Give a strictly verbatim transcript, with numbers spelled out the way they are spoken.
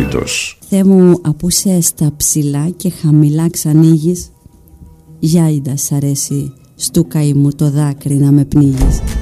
Απρόσιτος. Θεέ μου, απούσε στα ψηλά και χαμηλά ξανοίγεις, γιάιντα σ' αρέσει στου καημού το δάκρυ να με πνίγεις.